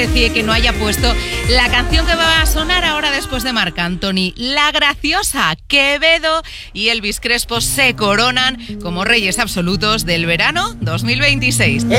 Decide que no haya puesto la canción que va a sonar ahora después de Marc Anthony. La Graciosa. Quevedo y Elvis Crespo se coronan como reyes absolutos del verano 2026.